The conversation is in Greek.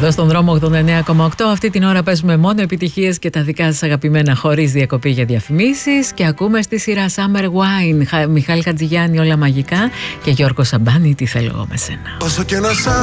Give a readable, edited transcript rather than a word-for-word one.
Εδώ στον δρόμο 89,8 αυτή την ώρα παίζουμε μόνο επιτυχίες και τα δικά σας αγαπημένα χωρίς διακοπή για διαφημίσεις και ακούμε στη σειρά Summer Wine Μιχάλη Χατζηγιάννη όλα μαγικά και Γιώργο Σαμπάνη τι θέλω εγώ με σένα. Όσο και να σ'